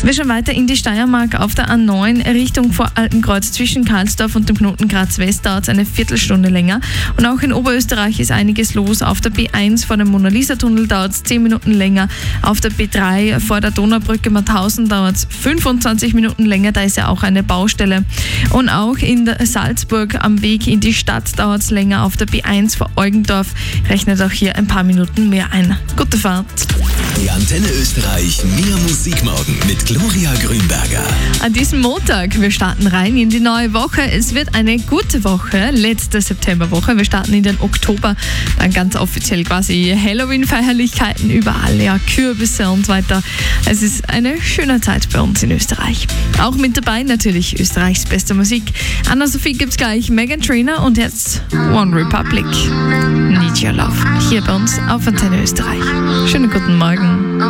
Wir schauen weiter in die Steiermark. Auf der A9 Richtung Voraltenkreuz zwischen Karlsdorf und dem Knoten Graz West dauert es eine Viertelstunde länger. Und auch in Oberösterreich ist einiges los. Auf der B1 vor dem Mona-Lisa-Tunnel dauert es 10 Minuten länger. Auf der B3 vor der Donaubrücke Mauthausen dauert es 25 Minuten länger. Da ist ja auch eine Baustelle. Und auch in Salzburg am Weg in die Stadt dauert es länger. Auf der B1 vor Eugendorf rechnet auch hier ein paar Minuten mehr ein. Gute Fahrt. Die Antenne Österreich Mehr Musik morgen mit Gloria Grünberger. An diesem Montag, wir starten rein in die neue Woche. Es wird eine gute Woche, letzte Septemberwoche. Wir starten in den Oktober, dann ganz offiziell quasi Halloween-Feierlichkeiten überall, ja, Kürbisse und so weiter. Es ist eine schöne Zeit bei uns in Österreich. Auch mit dabei natürlich Österreichs beste Musik. Anna-Sophie gibt's gleich, Meghan Trainor und jetzt One Republic. Need Your Love. Hier bei uns auf Antenne Österreich. Schönen guten Morgen.